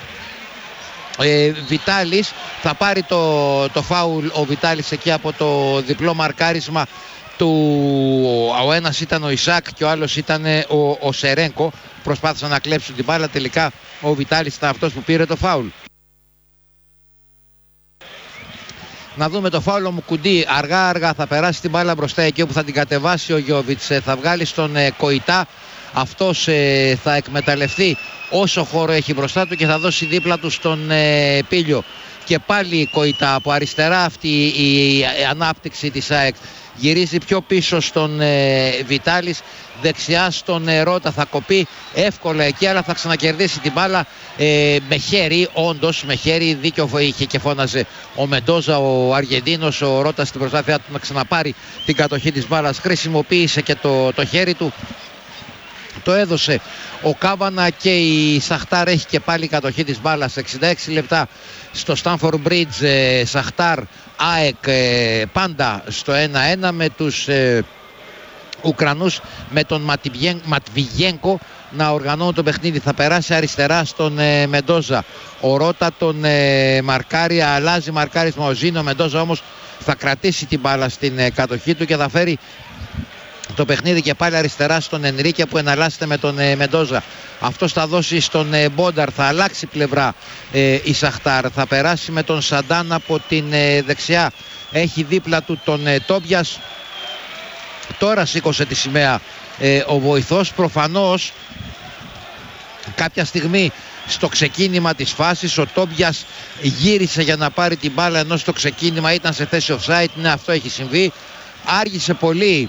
Βιτάλης θα πάρει το φάουλ, ο Βιτάλης εκεί από το διπλό μαρκάρισμα του. Ο ένας ήταν ο Ισάκ και ο άλλος ήταν ο Σερένκο. Προσπάθησαν να κλέψουν την μπάλα, τελικά ο Βιτάλης ήταν αυτός που πήρε το φάουλ. Να δούμε το φάουλο μου κουντί. Αργά θα περάσει την μπάλα μπροστά εκεί όπου θα την κατεβάσει ο Γιώβιτς. Θα βγάλει στον Κοϊτά. Αυτός θα εκμεταλλευτεί όσο χώρο έχει μπροστά του και θα δώσει δίπλα του στον Πίλιο. Και πάλι Κοϊτά από αριστερά, αυτή η ανάπτυξη της ΑΕΚ. Γυρίζει πιο πίσω στον Βιτάλης, δεξιά στον Ρώτα, θα κοπεί εύκολα εκεί, αλλά θα ξανακερδίσει την μπάλα με χέρι, όντως με χέρι, δίκιο είχε και φώναζε ο Μεντόζα, ο Αργεντίνος. Ο Ρώτα στην προσπάθειά του να ξαναπάρει την κατοχή της μπάλας χρησιμοποίησε και το χέρι του, το έδωσε ο Κάβανα και η Σαχτάρ έχει και πάλι κατοχή της μπάλας. 66 λεπτά στο Στάνφορντ Μπριτζ, Σαχτάρ ΑΕΚ πάντα στο 1-1 με τους Ουκρανούς, με τον Ματβιγένκο να οργανώνουν το παιχνίδι. Θα περάσει αριστερά στον Μεντόζα, ο Ρώτα τον μαρκάρει, αλλάζει μαρκάρισμα ο Ζήνο. Ο Μεντόζα όμως θα κρατήσει την μπάλα στην κατοχή του και θα φέρει το παιχνίδι και πάλι αριστερά στον Ενρίκε που εναλλάσσεται με τον Μεντόζα. Αυτός θα δώσει στον Μπόνταρ, θα αλλάξει πλευρά η Σαχτάρ, θα περάσει με τον Σαντάν από την δεξιά, έχει δίπλα του τον Τόμπιας. Τώρα σήκωσε τη σημαία ο βοηθός. Προφανώς κάποια στιγμή στο ξεκίνημα της φάσης ο Τόμπιας γύρισε για να πάρει την μπάλα, ενώ στο ξεκίνημα ήταν σε θέση offside. Ναι, αυτό έχει συμβεί. Άργησε πολύ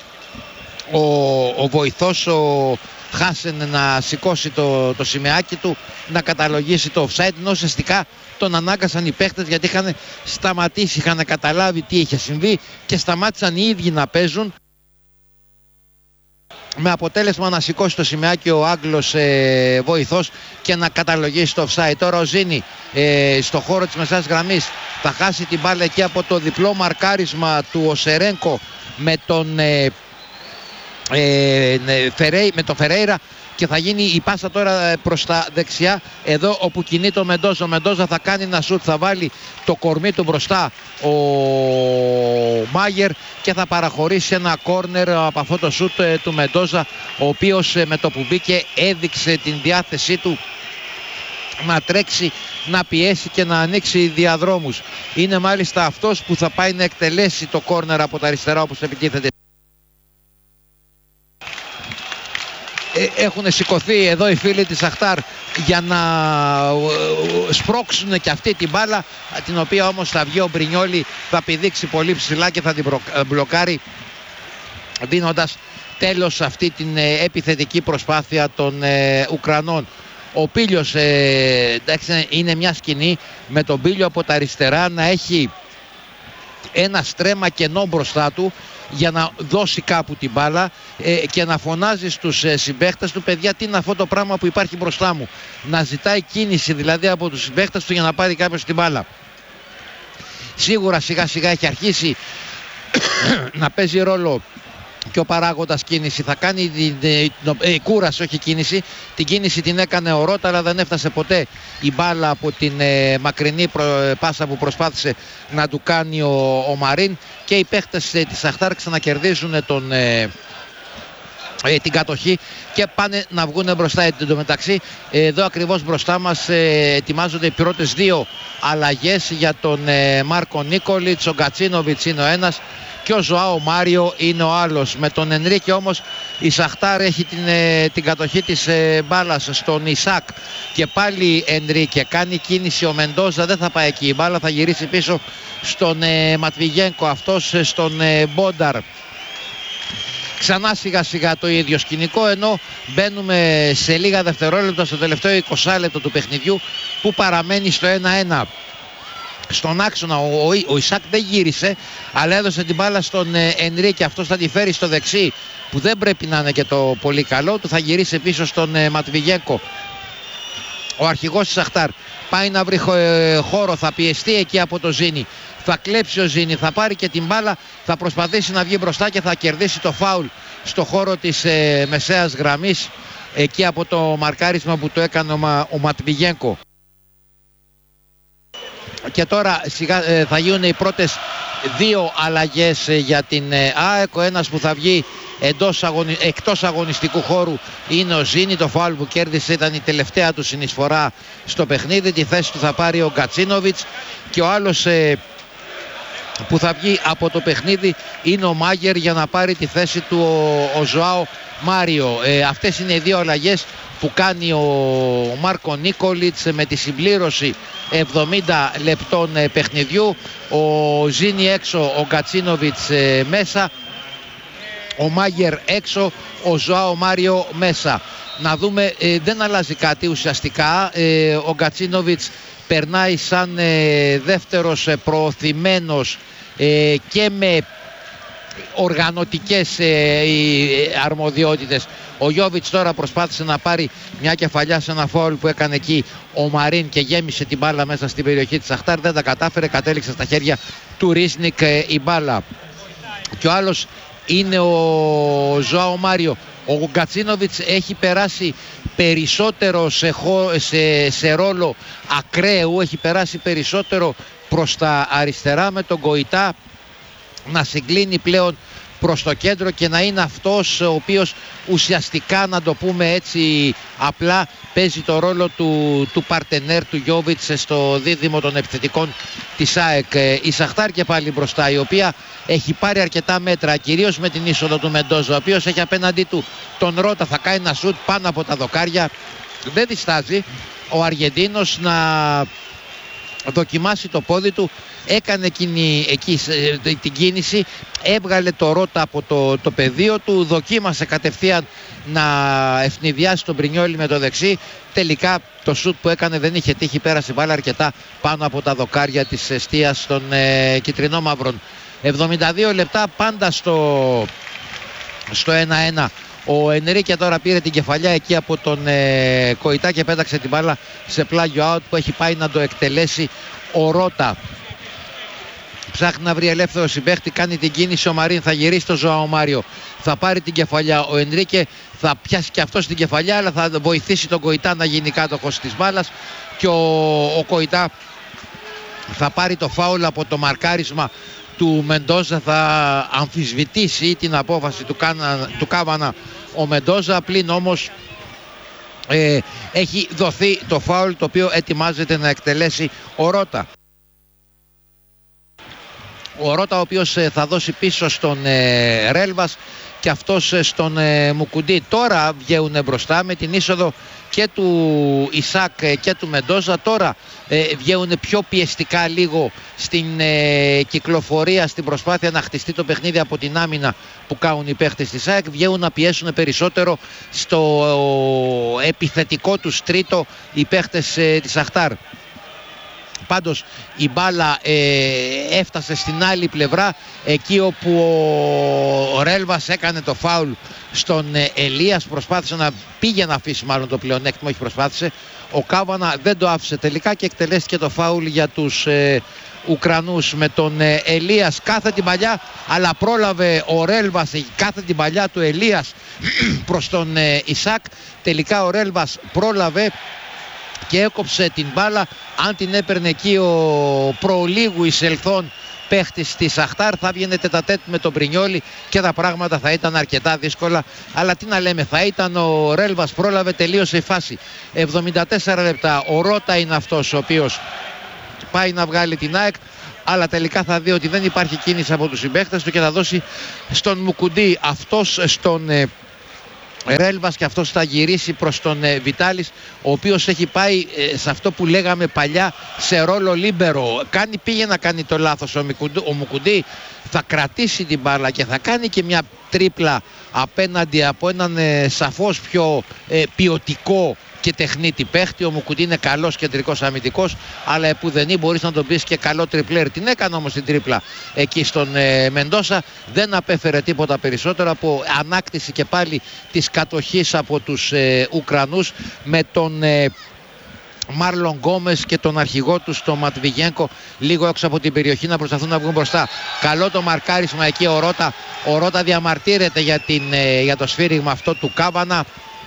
ο βοηθός, ο Χάσεν, να σηκώσει το σημαίακι του, να καταλογίσει το offside, ενώ ουσιαστικά τον ανάγκασαν οι παίχτες, γιατί είχαν σταματήσει, είχαν καταλάβει τι είχε συμβεί και σταμάτησαν οι ίδιοι να παίζουν, με αποτέλεσμα να σηκώσει το σημαίακι ο Άγγλος βοηθός και να καταλογίσει το offside. Τώρα ο Ζήνη στο χώρο της μεσαίας γραμμής θα χάσει την μπάλα εκεί από το διπλό μαρκάρισμα του Οσερένκο με τον Φερέιρα και θα γίνει η πάσα τώρα προς τα δεξιά, εδώ όπου κινείται ο Μεντόζα. Ο Μεντόζα θα κάνει ένα σουτ, θα βάλει το κορμί του μπροστά ο Μάγερ και θα παραχωρήσει ένα κόρνερ από αυτό το σουτ του Μεντόζα, ο οποίος με το που μπήκε έδειξε την διάθεσή του να τρέξει, να πιέσει και να ανοίξει διαδρόμους. Είναι μάλιστα αυτός που θα πάει να εκτελέσει το κόρνερ από τα αριστερά όπως επιτίθεται. Έχουν σηκωθεί εδώ οι φίλοι της Σαχτάρ για να σπρώξουν και αυτή την μπάλα, την οποία όμως θα βγει ο Μπρινιόλι, θα πηδήξει πολύ ψηλά και θα την μπλοκάρει, δίνοντας τέλος αυτή την επιθετική προσπάθεια των Ουκρανών. Ο Πίλιος, εντάξει, είναι μια σκηνή με τον Πίλιο από τα αριστερά να έχει ένα στρέμμα κενό μπροστά του για να δώσει κάπου την μπάλα και να φωνάζει στους συμπαίχτες του, παιδιά, τι είναι αυτό το πράγμα που υπάρχει μπροστά μου. Να ζητάει κίνηση δηλαδή από τους συμπαίχτες του για να πάρει κάποιος την μπάλα. Σίγουρα σιγά σιγά έχει αρχίσει να παίζει ρόλο και ο παράγοντας κίνηση. Θα κάνει την κούραση, όχι κίνηση. Την κίνηση την έκανε ο Ρώτα, αλλά δεν έφτασε ποτέ η μπάλα από την μακρινή πάσα που προσπάθησε να του κάνει ο Μαρίν. Και οι παίχτες της Σαχτάρ ξανακερδίζουν την κατοχή και πάνε να βγουν μπροστά. Εν τω μεταξύ, εδώ ακριβώς μπροστά μας ετοιμάζονται οι πρώτες δύο αλλαγές για τον Μάρκο Νίκολιτς. Ο Γκατσίνοβιτς είναι ο ένας και ο Ζωάο Μάριο είναι ο άλλος. Με τον Ενρίκε όμως η Σαχτάρ έχει την κατοχή της μπάλας στον Ισάκ και πάλι Ενρίκε κάνει κίνηση. Ο Μεντόζα δεν θα πάει εκεί, η μπάλα θα γυρίσει πίσω στον Ματβιγένκο, αυτός στον Μπόνταρ. Ξανά σιγά σιγά το ίδιο σκηνικό, ενώ μπαίνουμε σε λίγα δευτερόλεπτα στο τελευταίο 20 λεπτό του παιχνιδιού που παραμένει στο 1-1. Στον άξονα ο Ισάκ δεν γύρισε, αλλά έδωσε την μπάλα στον Ενρίκε. Αυτός θα τη φέρει στο δεξί, που δεν πρέπει να είναι και το πολύ καλό του. Θα γυρίσει πίσω στον Ματβιγένκο. Ο αρχηγός της Σαχτάρ πάει να βρει χώρο, θα πιεστεί εκεί από το Ζήνη. Θα κλέψει ο Ζήνη, θα πάρει και την μπάλα, θα προσπαθήσει να βγει μπροστά και θα κερδίσει το φάουλ στο χώρο της μεσαίας γραμμής, εκεί από το μαρκάρισμα που το έκανε ο Ματβιγένκο. Και τώρα θα γίνουν οι πρώτες δύο αλλαγές για την ΑΕΚ. Ο ένας που θα βγει εκτός αγωνιστικού χώρου είναι ο Ζήνη. Το φάουλ που κέρδισε ήταν η τελευταία του συνεισφορά στο παιχνίδι. Τη θέση του θα πάρει ο Γκατσίνοβιτς. Και ο άλλος που θα βγει από το παιχνίδι είναι ο Μάγερ για να πάρει τη θέση του ο Ζωάο Μάριο. Αυτές είναι οι δύο αλλαγές που κάνει ο Μάρκο Νίκολιτς με τη συμπλήρωση 70 λεπτών παιχνιδιού. Ο Ζίνι έξω, ο Γκατσίνοβιτς μέσα, ο Μάγερ έξω, ο Ζωάο Μάριο μέσα. Να δούμε, δεν αλλάζει κάτι ουσιαστικά. Ο Γκατσίνοβιτς περνάει σαν δεύτερος προωθημένος και με οργανωτικές αρμοδιότητες. Ο Γιόβιτς τώρα προσπάθησε να πάρει μια κεφαλιά σε ένα φάουλ που έκανε εκεί ο Μαρίν και γέμισε την μπάλα μέσα στην περιοχή της Σαχτάρ. Δεν τα κατάφερε, κατέληξε στα χέρια του Ρίσνικ η μπάλα. Και ο άλλος είναι ο Ζωάο Μάριο. Ο Γκατσίνοβιτς έχει περάσει περισσότερο σε ρόλο ακραίου, έχει περάσει περισσότερο προς τα αριστερά, με τον Γκοϊτά να συγκλίνει πλέον προς το κέντρο και να είναι αυτός ο οποίος ουσιαστικά, να το πούμε έτσι απλά, παίζει το ρόλο του παρτενέρ του Γιόβιτς στο δίδυμο των επιθετικών της ΑΕΚ. Η Σαχτάρ και πάλι μπροστά, η οποία έχει πάρει αρκετά μέτρα, κυρίως με την είσοδο του Μεντόζα, ο οποίος έχει απέναντί του τον Ρώτα, θα κάνει ένα σουτ πάνω από τα δοκάρια. Δεν διστάζει ο Αργεντίνος να δοκιμάσει το πόδι του, έκανε εκεί την κίνηση, έβγαλε το Ρώτα από το πεδίο του, δοκίμασε κατευθείαν να ευνηδιάσει τον Μπρινιόλι με το δεξί. Τελικά το σουτ που έκανε δεν είχε τύχει, πέρασε μπάλα αρκετά πάνω από τα δοκάρια της εστίας των κιτρινόμαυρων. 72 λεπτά πάντα στο 1-1. Ο Ενρίκε τώρα πήρε την κεφαλιά εκεί από τον Κοϊτά και πέταξε την μπάλα σε πλάγιο out που έχει πάει να το εκτελέσει ο Ρώτα. Ψάχνει να βρει ελεύθερο συμπαίχτη, κάνει την κίνηση ο Μαρίν, θα γυρίσει στο Ζωάο Μάριο, θα πάρει την κεφαλιά ο Ενρίκε, θα πιάσει και αυτός την κεφαλιά, αλλά θα βοηθήσει τον Κοϊτά να γίνει κάτοχος της μπάλας και ο Κοϊτά θα πάρει το φάουλ από το μαρκάρισμα του Μεντόζα, θα αμφισβητήσει την απόφαση του Κάβανα ο Μεντόζα, πλην όμως έχει δοθεί το φάουλ το οποίο ετοιμάζεται να εκτελέσει ο Ρώτα. Ο Ρώτα, ο οποίος θα δώσει πίσω στον Ρέλβας και αυτός στον Μουκουντή. Τώρα βγαίνουν μπροστά με την είσοδο και του Ισάκ και του Μεντόζα. Τώρα βγαίνουν πιο πιεστικά λίγο στην κυκλοφορία, στην προσπάθεια να χτιστεί το παιχνίδι από την άμυνα που κάνουν οι παίχτες της ΑΕΚ. Βγαίνουν να πιέσουν περισσότερο στο επιθετικό τους τρίτο οι παίχτες της Αχτάρ. Πάντως η μπάλα έφτασε στην άλλη πλευρά, εκεί όπου ο Ρέλβας έκανε το φάουλ στον Ελίας, προσπάθησε να πήγε να αφήσει μάλλον το πλεονέκτημα, όχι προσπάθησε. Ο Κάβανα δεν το άφησε τελικά και εκτελέστηκε το φάουλ για τους Ουκρανούς με τον Ελίας. Κάθε την παλιά, αλλά πρόλαβε ο Ρέλβας, κάθε την παλιά του Ελίας προς τον Ισάκ. Τελικά ο Ρέλβας πρόλαβε και έκοψε την μπάλα. Αν την έπαιρνε εκεί ο προλίγου εισελθόν παίχτης της Αχτάρ, θα βγαινε τετατέτ με τον Μπρινιόλι και τα πράγματα θα ήταν αρκετά δύσκολα. Αλλά τι να λέμε, θα ήταν ο Ρέλβας, πρόλαβε, τελείωσε η φάση. 74 λεπτά. Ο Ρώτα είναι αυτός ο οποίος πάει να βγάλει την ΑΕΚ, αλλά τελικά θα δει ότι δεν υπάρχει κίνηση από τους συμπαίχτες του και θα δώσει στον Μουκουντή, αυτός στον Ρέλβας, και αυτός θα γυρίσει προς τον Βιτάλης, ο οποίος έχει πάει σε αυτό που λέγαμε παλιά σε ρόλο λίμπερο. Πήγε να κάνει το λάθος ο Μουκουντή, θα κρατήσει την μπάλα και θα κάνει και μια τρίπλα απέναντι από έναν σαφώς πιο ποιοτικό και τεχνίτη παίχτη. Ο Μουκουντή είναι καλός κεντρικός αμυντικός, αλλά επουδενή μπορείς να τον πεις και καλό τριπλέρ. Την έκανε όμως την τρίπλα εκεί στον Μεντόσα, δεν απέφερε τίποτα περισσότερο από ανάκτηση και πάλι της κατοχής από τους Ουκρανούς, με τον Μάρλον Γκόμες και τον αρχηγό του στο Ματβιγένκο λίγο έξω από την περιοχή να προσπαθούν να βγουν μπροστά. Καλό το μαρκάρισμα εκεί ο Ρώτα. Ο Ρώτα διαμαρτύρεται για το σφύριγμα αυτό του Κάβανα.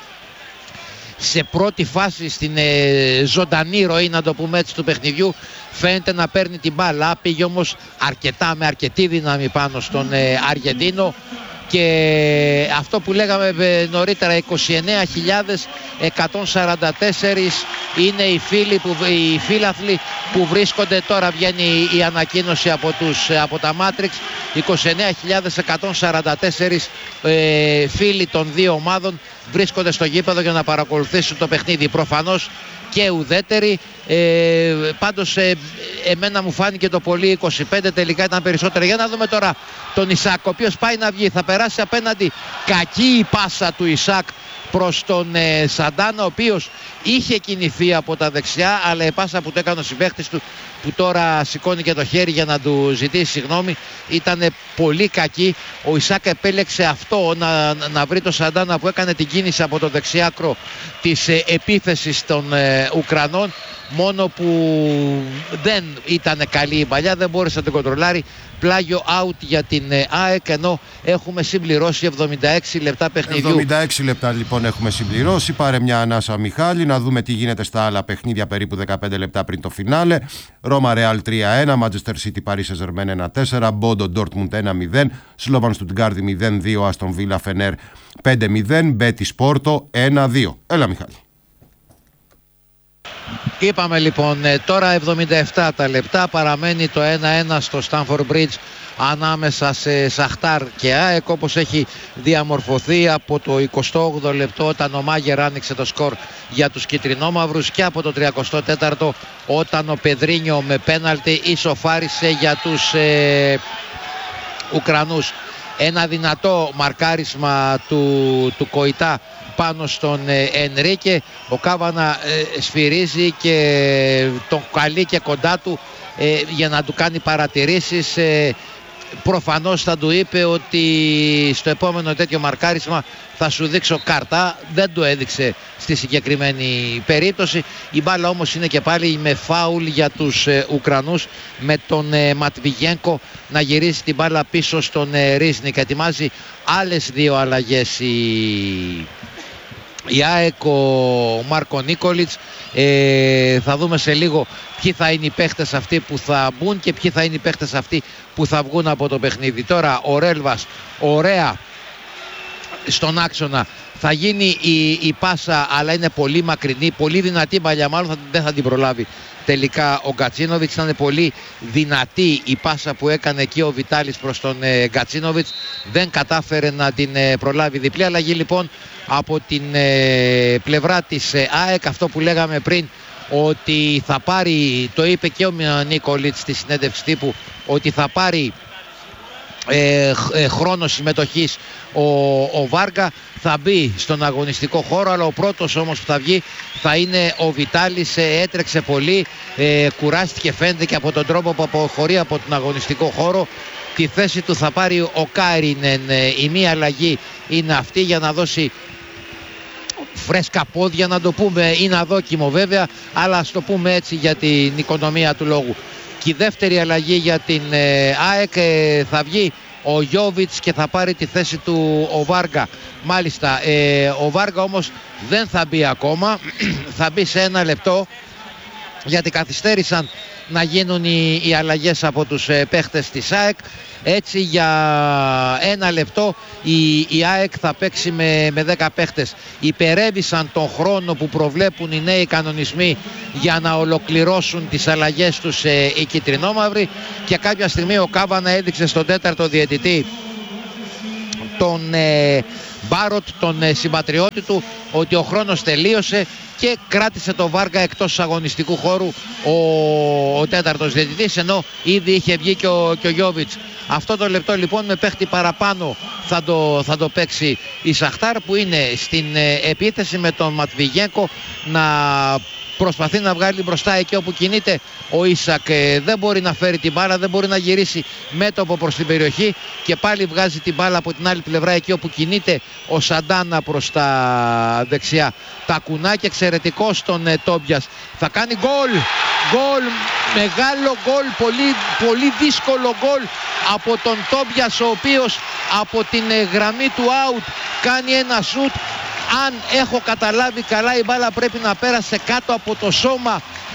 Σε πρώτη φάση, στην ζωντανή ροή, να το πούμε έτσι, του παιχνιδιού, φαίνεται να παίρνει την μπάλα. Πήγε όμως με αρκετή δύναμη πάνω στον Αργεντίνο. Και αυτό που λέγαμε νωρίτερα, 29.144 είναι οι φίλαθλοι που βρίσκονται. Τώρα βγαίνει η ανακοίνωση από τα Matrix. 29.144 φίλοι των δύο ομάδων βρίσκονται στο γήπεδο για να παρακολουθήσουν το παιχνίδι. Προφανώς και ουδέτεροι. Πάντως εμένα μου φάνηκε το πολύ 25, τελικά ήταν περισσότερο. Για να δούμε τώρα τον Ισακ, ο οποίος πάει να βγει, θα περάσει απέναντι. Κακή η πάσα του Ισακ προς τον Σαντάνα, ο οποίος είχε κινηθεί από τα δεξιά, αλλά η πάσα που το έκανε ο συμπαίκτης του, που τώρα σηκώνει και το χέρι για να του ζητήσει συγγνώμη, ήταν πολύ κακή. Ο Ισακ επέλεξε αυτό, να βρει τον Σαντάνα που έκανε την κίνηση από το δεξιάκρο της επίθεσης των Ουκρανών, μόνο που δεν ήταν καλή η παλιά, δεν μπόρεσε να την κοντρολάρει. Πλάγιο out για την ΑΕΚ, ενώ έχουμε συμπληρώσει 76 λεπτά παιχνιδιού. 76 λεπτά λοιπόν έχουμε συμπληρώσει. Πάρε μια ανάσα ο Μιχάλη, να δούμε τι γίνεται στα άλλα παιχνίδια περίπου 15 λεπτά πριν το φινάλε. Ρώμα Ρεάλ 3-1, Manchester City Paris Saint-Germain 1-4, Μπόντο Ντόρτμουντ 1-0, Σλόβαν Στουτγκάρδη 0-2, Άστον Βίλα Φενέρ 5-0, Μπέτις Πόρτο 1-2. Έλα Μιχάλη. Είπαμε λοιπόν, τώρα 77 τα λεπτά, παραμένει το 1-1 στο Stamford Bridge ανάμεσα σε Σαχτάρ και ΑΕΚ, όπως έχει διαμορφωθεί από το 28ο λεπτό όταν ο Μάγερ άνοιξε το σκορ για τους κιτρινόμαυρους, και από το 34ο όταν ο Πεδρίνιο με πέναλτι ισοφάρισε για τους Ουκρανούς. Ένα δυνατό μαρκάρισμα του Κοϊτά πάνω στον Ενρίκε. Ο Κάβανα σφυρίζει και τον καλεί και κοντά του για να του κάνει παρατηρήσεις. Προφανώς θα του είπε ότι στο επόμενο τέτοιο μαρκάρισμα θα σου δείξω κάρτα. Δεν το έδειξε στη συγκεκριμένη περίπτωση. Η μπάλα όμως είναι και πάλι με φάουλ για τους Ουκρανούς, με τον Ματβιγένκο να γυρίσει την μπάλα πίσω στον Ρίσνικ. Ετοιμάζει άλλες δύο αλλαγές η ΑΕΚ, ο Μάρκο Νίκολιτς. Θα δούμε σε λίγο ποιοι θα είναι οι παίχτες αυτοί που θα μπουν και ποιοι θα είναι οι παίχτες αυτοί που θα βγουν από το παιχνίδι. Τώρα ο Ρέλβας ωραία στον άξονα, θα γίνει η πάσα, αλλά είναι πολύ μακρινή, πολύ δυνατή παλιά, μάλλον δεν θα την προλάβει τελικά ο Γκατσίνοβιτς. Ήταν πολύ δυνατή η πάσα που έκανε εκεί ο Βιτάλης προς τον Γκατσίνοβιτς, δεν κατάφερε να την προλάβει. Διπλή αλλαγή λοιπόν από την πλευρά της ΑΕΚ. Αυτό που λέγαμε πριν, ότι θα πάρει, το είπε και ο Νίκολιτς στη συνέντευξη τύπου, ότι θα πάρει χρόνο συμμετοχής ο Βάργα, θα μπει στον αγωνιστικό χώρο, αλλά ο πρώτος όμως που θα βγει θα είναι ο Βιτάλης. Έτρεξε πολύ, κουράστηκε, φαίνεται και από τον τρόπο που αποχωρεί από τον αγωνιστικό χώρο. Τη θέση του θα πάρει ο Κάιρινεν. Η μία αλλαγή είναι αυτή για να δώσει φρέσκα πόδια, να το πούμε, είναι αδόκιμο βέβαια, αλλά ας το πούμε έτσι για την οικονομία του λόγου. Και η δεύτερη αλλαγή για την ΑΕΚ, θα βγει ο Γιόβιτς και θα πάρει τη θέση του ο Βάργα. Μάλιστα, ο Βάργα όμως δεν θα μπει ακόμα, θα μπει σε ένα λεπτό, γιατί καθυστέρησαν να γίνουν οι αλλαγές από τους παίχτες της ΑΕΚ. Έτσι για ένα λεπτό η ΑΕΚ θα παίξει με 10 παίχτες. Υπερέβησαν τον χρόνο που προβλέπουν οι νέοι κανονισμοί για να ολοκληρώσουν τις αλλαγές τους οι κιτρινόμαυροι, και κάποια στιγμή ο Κάβανα έδειξε στον τέταρτο διαιτητή, τον Μπάροτ, τον συμπατριώτη του, ότι ο χρόνος τελείωσε και κράτησε το Βάργα εκτός αγωνιστικού χώρου ο τέταρτος διαιτητής, ενώ ήδη είχε βγει και ο Γιόβιτς. Αυτό το λεπτό λοιπόν με παίχτη παραπάνω θα το παίξει η Σαχτάρ, που είναι στην επίθεση με τον Ματβιγένκο να προσπαθεί να βγάλει μπροστά εκεί όπου κινείται ο Ίσακ. Δεν μπορεί να φέρει την μπάλα, δεν μπορεί να γυρίσει μέτωπο προς την περιοχή, και πάλι βγάζει την μπάλα από την άλλη πλευρά εκεί όπου κινείται ο Σαντάνα προς τα δεξιά. Τα κουνάκια εξαιρετικό στον Τόμπιας, θα κάνει γκολ, μεγάλο γκολ, πολύ, πολύ δύσκολο γκολ από τον Τόμπιας, ο οποίος από την γραμμή του out κάνει ένα σουτ. Αν έχω καταλάβει καλά, η μπάλα πρέπει να πέρασε κάτω από το σώμα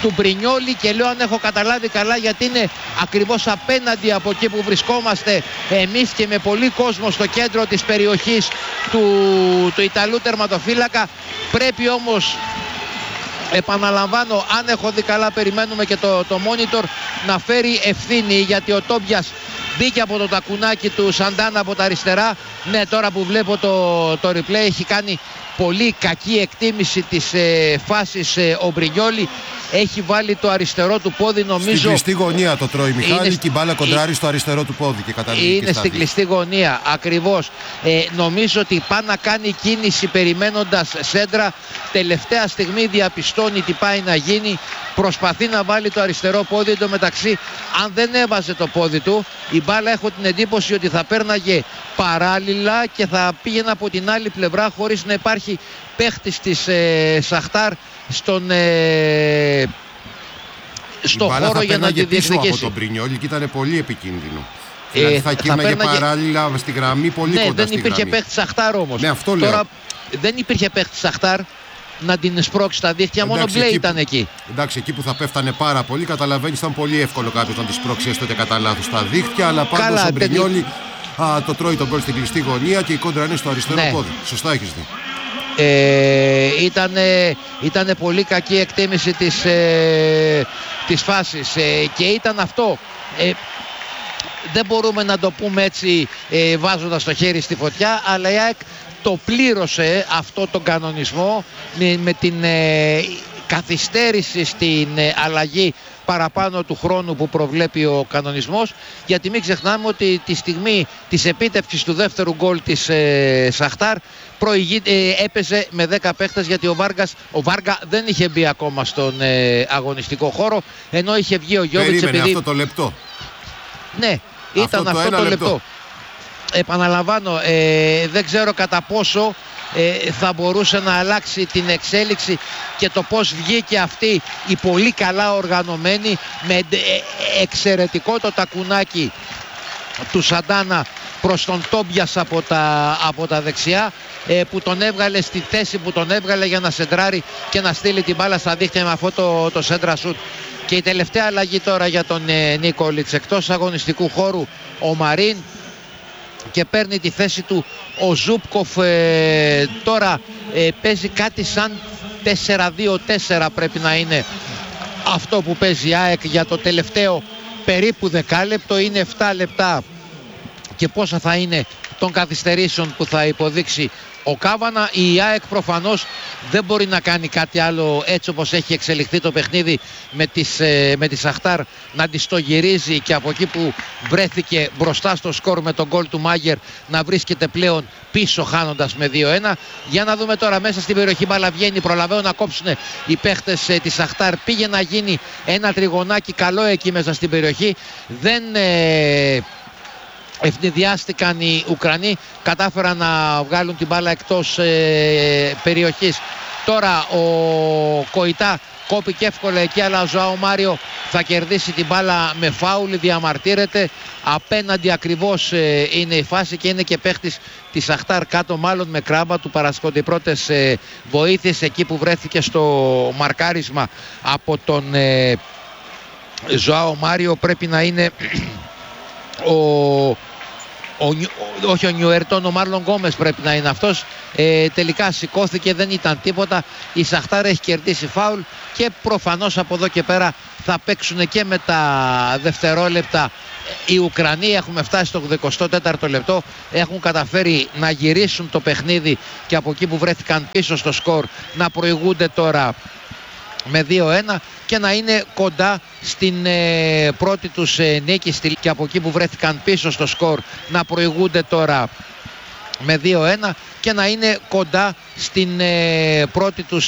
του Μπρινιόλι, και λέω αν έχω καταλάβει καλά γιατί είναι ακριβώς απέναντι από εκεί που βρισκόμαστε εμείς και με πολύ κόσμο στο κέντρο της περιοχής του Ιταλού τερματοφύλακα. Πρέπει όμως, επαναλαμβάνω, αν έχω δει καλά, περιμένουμε και το monitor να φέρει ευθύνη, γιατί ο Τόμπιας μπήκε από το τακουνάκι του Σαντάνα από τα αριστερά. Ναι, τώρα που βλέπω το replay, έχει κάνει πολύ κακή εκτίμηση της φάσης ο Μπρινιόλι. Έχει βάλει το αριστερό του πόδι, νομίζω. Στην κλειστή γωνία το τρώει Μιχάλη, και η μπάλα κοντράρει στο αριστερό του πόδι και καταλήγει. Είναι στην κλειστή γωνία, ακριβώς. Νομίζω ότι πάει να κάνει κίνηση περιμένοντας σέντρα. Τελευταία στιγμή διαπιστώνει τι πάει να γίνει. Προσπαθεί να βάλει το αριστερό πόδι. Εν τω μεταξύ, αν δεν έβαζε το πόδι του, η μπάλα, έχω την εντύπωση ότι θα πέρναγε παράλληλα και θα πήγαινε από την άλλη πλευρά, χωρίς να υπάρχει παίχτης της Σαχτάρ στο χώρο για να τη διεκδικήσει. Από τον Μπρινιόλι και ήταν πολύ επικίνδυνο. Δηλαδή θα κοίμαγε παράλληλα στη γραμμή, πολύ κοντά στη γραμμή. Δεν υπήρχε παίχτης Σαχτάρ όμως. Ναι, αυτό λέω. Τώρα δεν υπήρχε παίχτης Σαχτάρ να την σπρώξει στα δίχτυα, μόνο Μπλε ήταν εκεί. Εντάξει, εκεί που θα πέφτανε πάρα πολύ, καταλαβαίνεις, ήταν πολύ εύκολο κάποιος να τη σπρώξει έστω και κατά λάθος στα δίχτυα, αλλά πάντως ο Μπρινιόλι το τρώει τον γκολ στην κλειστή γωνία και η κόντρα είναι στο αριστερό πόδι. Σωστά έχεις δει. Ήταν πολύ κακή εκτίμηση της φάσης και ήταν αυτό. Δεν μπορούμε να το πούμε έτσι βάζοντας το χέρι στη φωτιά, αλλά η ΑΕΚ το πλήρωσε αυτό τον κανονισμό με την καθυστέρηση στην αλλαγή παραπάνω του χρόνου που προβλέπει ο κανονισμός, γιατί μην ξεχνάμε ότι τη στιγμή της επίτευξης του δεύτερου γκολ της Σαχτάρ έπαιζε με 10 παίχτες, γιατί ο Βάργα δεν είχε μπει ακόμα στον αγωνιστικό χώρο, ενώ είχε βγει ο Γιώβιτς. Περίμενε αυτό το λεπτό. Ναι, ήταν αυτό το λεπτό. Επαναλαμβάνω, δεν ξέρω κατά πόσο θα μπορούσε να αλλάξει την εξέλιξη και το πως βγήκε αυτή η πολύ καλά οργανωμένη με εξαιρετικό το τακουνάκι του Σαντάνα προς τον Τόμπιας από τα δεξιά, που τον έβγαλε στη θέση που τον έβγαλε για να σεντράρει και να στείλει την μπάλα στα δίχτυα με αυτό το σέντρα σουτ. Και η τελευταία αλλαγή τώρα για τον Νίκολιτς, εκτός αγωνιστικού χώρου ο Μαρίν, και παίρνει τη θέση του ο Ζούπκοφ. Τώρα παίζει κάτι σαν 4-2-4 πρέπει να είναι αυτό που παίζει η ΑΕΚ για το τελευταίο περίπου δεκάλεπτο. Είναι 7 λεπτά και πόσα θα είναι των καθυστερήσεων που θα υποδείξει ο Κάβανα. Η ΑΕΚ προφανώς δεν μπορεί να κάνει κάτι άλλο, έτσι όπως έχει εξελιχθεί το παιχνίδι με τη Σαχτάρ, να της το γυρίζει και από εκεί που βρέθηκε μπροστά στο σκορ με τον γκολ του Μάγερ να βρίσκεται πλέον πίσω χάνοντας με 2-1. Για να δούμε τώρα μέσα στην περιοχή, μπάλα βγαίνει, προλαβαίνουν να κόψουν οι παίχτες της Σαχτάρ. Πήγε να γίνει ένα τριγωνάκι καλό εκεί μέσα στην περιοχή, δεν ευνηδιάστηκαν οι Ουκρανοί, κατάφεραν να βγάλουν την μπάλα εκτός περιοχής. Τώρα ο Κοϊτά κόπηκε εύκολα εκεί, αλλά ο Ζωάο Μάριο θα κερδίσει την μπάλα με φάουλ, διαμαρτύρεται. Απέναντι ακριβώς είναι η φάση και είναι και παίχτης της Σαχτάρ κάτω, μάλλον με κράμπα, του παρασχόνται οι πρώτες βοήθειες εκεί που βρέθηκε στο μαρκάρισμα από τον Ζωάο Μάριο. Πρέπει να είναι όχι ο Νιουερτόν, ο Μάρλον Γκόμες πρέπει να είναι αυτός. Τελικά σηκώθηκε, δεν ήταν τίποτα. Η Σαχτάρ έχει κερδίσει φάουλ και προφανώς από εδώ και πέρα θα παίξουν και με τα δευτερόλεπτα οι Ουκρανοί. Έχουμε φτάσει στο 24ο λεπτό, έχουν καταφέρει να γυρίσουν το παιχνίδι και από εκεί που βρέθηκαν πίσω στο σκορ να προηγούνται τώρα με 2-1 και να είναι κοντά στην πρώτη τους νίκη, και από εκεί που βρέθηκαν πίσω στο σκορ να προηγούνται τώρα με 2-1 και να είναι κοντά στην πρώτη τους